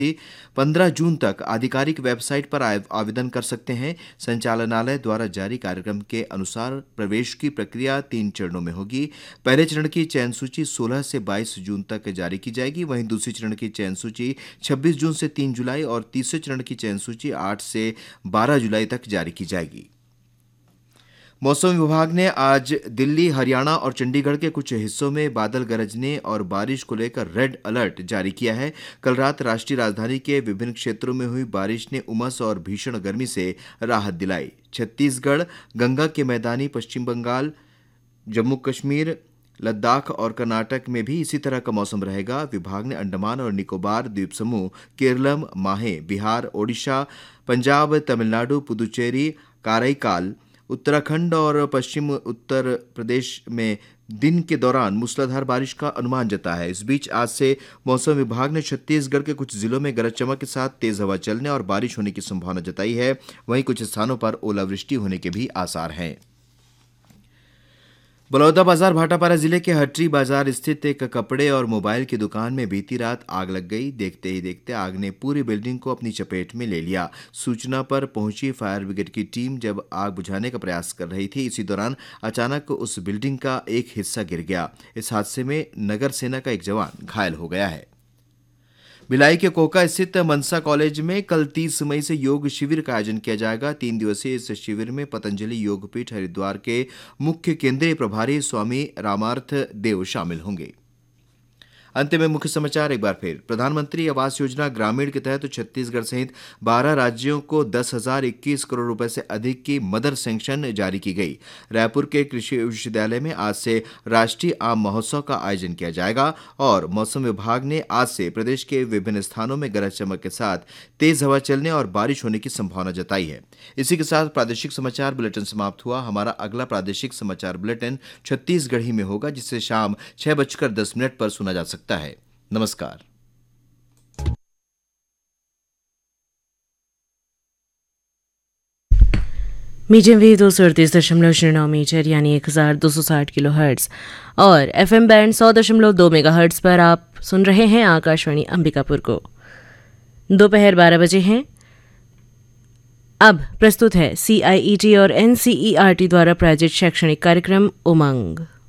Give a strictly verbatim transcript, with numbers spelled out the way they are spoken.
पंद्रह जून तक आधिकारिक वेबसाइट पर आवेदन कर सकते हैं। संचालनालय द्वारा जारी कार्यक्रम के अनुसार प्रवेश की प्रक्रिया तीन चरणों में होगी। पहले चरण की चयन सूची सोलह से बाईस जून तक जारी की जाएगी। वहीं दूसरी चरण की चयन सूची छब्बीस जून से तीन जुलाई और तीसरे चरण की चयन सूची आठ से बारह जुलाई तक जारी की जाएगी। मौसम विभाग ने आज दिल्ली, हरियाणा और चंडीगढ़ के कुछ हिस्सों में बादल गरजने और बारिश को लेकर रेड अलर्ट जारी किया है। कल रात राष्ट्रीय राजधानी के विभिन्न क्षेत्रों में हुई बारिश ने उमस और भीषण गर्मी से राहत दिलाई। छत्तीसगढ़, गंगा के मैदानी पश्चिम बंगाल, जम्मू कश्मीर, लद्दाख और कर्नाटक में भी इसी तरह का मौसम रहेगा। विभाग ने अंडमान और निकोबार द्वीप समूह, केरलम, माहे, बिहार, ओडिशा, पंजाब, तमिलनाडु, पुदुचेरी, काराईकाल, उत्तराखंड और पश्चिम उत्तर प्रदेश में दिन के दौरान मूसलाधार बारिश का अनुमान जताया है। इस बीच आज से मौसम विभाग ने छत्तीसगढ़ के कुछ जिलों में गरज चमक के साथ तेज हवा चलने और बारिश होने की संभावना जताई है। वहीं कुछ स्थानों पर ओलावृष्टि होने के भी आसार हैं। बलौदाबाजार भाटापारा जिले के हटरी बाजार स्थित एक कपड़े और मोबाइल की दुकान में बीती रात आग लग गई। देखते ही देखते आग ने पूरी बिल्डिंग को अपनी चपेट में ले लिया। सूचना पर पहुंची फायर ब्रिगेड की टीम जब आग बुझाने का प्रयास कर रही थी, इसी दौरान अचानक उस बिल्डिंग का एक हिस्सा गिर गया। इस हादसे में नगर सेना का एक जवान घायल हो गया है। भिलाई के कोका स्थित मनसा कॉलेज में कल तीस मई से योग शिविर का आयोजन किया जाएगा। तीन दिवसीय इस शिविर में पतंजलि योगपीठ हरिद्वार के मुख्य केंद्रीय प्रभारी स्वामी रामार्थ देव शामिल होंगे। अंत में मुख्य समाचार एक बार फिर। प्रधानमंत्री आवास योजना ग्रामीण के तहत छत्तीसगढ़ सहित बारह राज्यों को दस हजार इक्कीस करोड़ रुपए से अधिक की मदर सैंक्शन जारी की गई। रायपुर के कृषि विश्वविद्यालय में आज से राष्ट्रीय आम महोत्सव का आयोजन किया जाएगा। और मौसम विभाग ने आज से प्रदेश के विभिन्न स्थानों में गरज चमक के साथ तेज हवा चलने और बारिश होने की संभावना जताई है। इसी के साथ प्रादेशिक समाचार बुलेटिन समाप्त हुआ। हमारा अगला प्रादेशिक समाचार बुलेटिन छत्तीसगढ़ी में होगा, जिसे शाम छह बजकर दस मिनट पर सुना जा सकता है। नमस्कार। मीडियम वेव दो सौ अड़तीस दशमलव शून्य नौ मीटर यानी एक हजार दो सौ साठ किलो हर्ट्ज और एफ एम बैंड सौ दशमलव दो मेगा हर्ट्ज पर आप सुन रहे हैं आकाशवाणी अंबिकापुर को। दोपहर बारह बजे हैं। अब प्रस्तुत है सी आई ई टी और N C E R T द्वारा प्रायोजित शैक्षणिक कार्यक्रम उमंग।